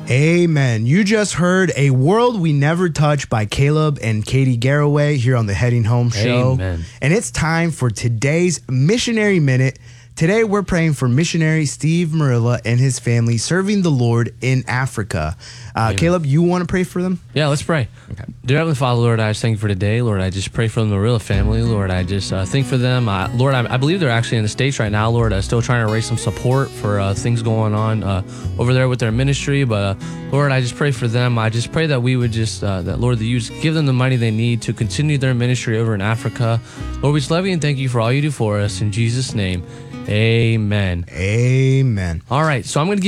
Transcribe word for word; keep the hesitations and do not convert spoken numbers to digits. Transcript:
Amen. You just heard A World We Never Touch by Caleb and Katie Garraway here on the Heading Home Show. Amen. And it's time for today's Missionary Minute. Today we're praying for missionary Steve Marilla and his family serving the Lord in Africa. Uh, Caleb, you want to pray for them? Yeah, let's pray. Okay. Dear Heavenly Father, Lord, I just thank you for today. Lord, I just pray for the Marilla family. Lord, I just uh, think for them. Uh, Lord, I, I believe they're actually in the States right now. Lord, uh, still trying to raise some support for uh, things going on uh, over there with their ministry. But uh, Lord, I just pray for them. I just pray that we would just, uh, that Lord, that you just give them the money they need to continue their ministry over in Africa. Lord, we just love you and thank you for all you do for us. In Jesus' name, amen. Amen. All right, so I'm going to give